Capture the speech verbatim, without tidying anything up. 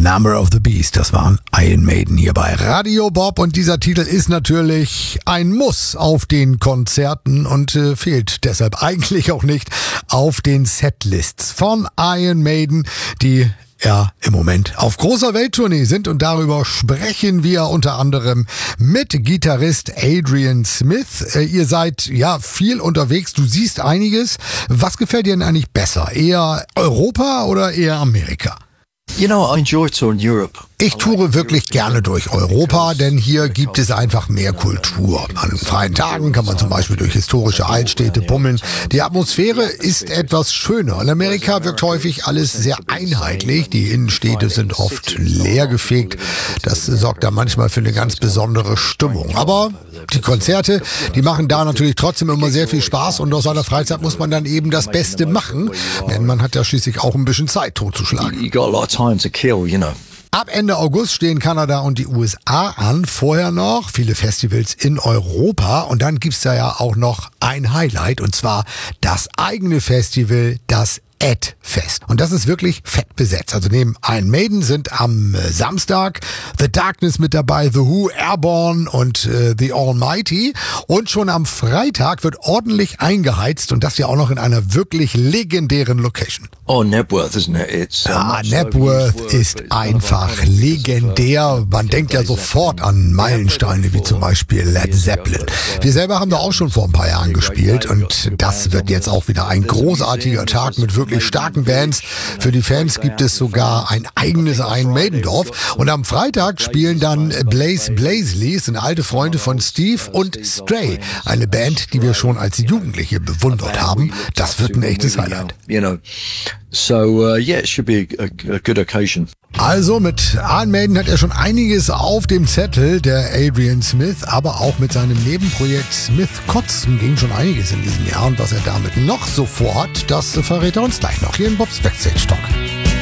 Number of the Beast, das waren Iron Maiden hier bei Radio Bob und dieser Titel ist natürlich ein Muss auf den Konzerten und äh, fehlt deshalb eigentlich auch nicht auf den Setlists von Iron Maiden, die ja im Moment auf großer Welttournee sind und darüber sprechen wir unter anderem mit Gitarrist Adrian Smith. Äh, ihr seid ja viel unterwegs, du siehst einiges. Was gefällt dir denn eigentlich besser? Eher Europa oder eher Amerika? You know, I enjoy touring Europe. Ich toure wirklich gerne durch Europa, denn hier gibt es einfach mehr Kultur. An freien Tagen kann man zum Beispiel durch historische Altstädte bummeln. Die Atmosphäre ist etwas schöner. In Amerika wirkt häufig alles sehr einheitlich. Die Innenstädte sind oft leergefegt. Das sorgt da manchmal für eine ganz besondere Stimmung. Aber die Konzerte, die machen da natürlich trotzdem immer sehr viel Spaß und aus seiner Freizeit muss man dann eben das Beste machen, denn man hat ja schließlich auch ein bisschen Zeit totzuschlagen. You got a lot of time to kill, you know. Ab Ende August stehen Kanada und die U S A an, vorher noch viele Festivals in Europa und dann gibt's da ja auch noch ein Highlight und zwar das eigene Festival, das Ed-Fest. Und das ist wirklich fett besetzt. Also neben Iron Maiden sind am äh, Samstag The Darkness mit dabei, The Who, Airborne und äh, The Almighty. Und schon am Freitag wird ordentlich eingeheizt und das ja auch noch in einer wirklich legendären Location. Oh, Nebworth, isn't it? It's, uh, ja, Nebworth ist einfach legendär. Man denkt ja sofort an Meilensteine wie zum Beispiel Led Zeppelin. Wir selber haben da auch schon vor ein paar Jahren gespielt und das wird jetzt auch wieder ein großartiger Tag mit wirklich starken Bands. Für die Fans gibt es sogar ein eigenes Iron Maiden-Dorf. Und am Freitag spielen dann Blaze Blazely, sind alte Freunde von Steve, und Stray, eine Band, die wir schon als Jugendliche bewundert haben. Das wird ein echtes Highlight. So, uh, yeah, it should be a, a good occasion. Also mit Iron Maiden hat er schon einiges auf dem Zettel, der Adrian Smith, aber auch mit seinem Nebenprojekt Smith Kotzen ging schon einiges in diesem Jahr und was er damit noch so vorhat, das verrät er uns gleich noch hier in Bob's Backstage Talk.